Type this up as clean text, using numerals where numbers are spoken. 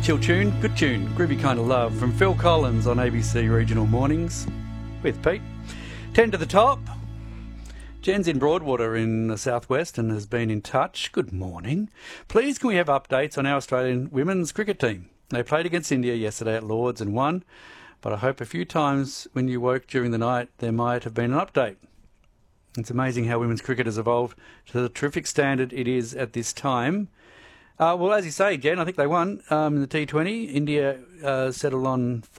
Chill tune, good tune, groovy kind of love from Phil Collins on ABC Regional Mornings with Pete. 10 to the top. Jen's in Broadwater in the southwest and has been in touch. Good morning. Please can we have updates on our Australian women's cricket team? They played against India yesterday at Lords and won, but I hope a few times when you woke during the night there might have been an update. It's amazing how women's cricket has evolved to the terrific standard it is at this time. Well, as you say, Jen, I think they won in the T20. India settled on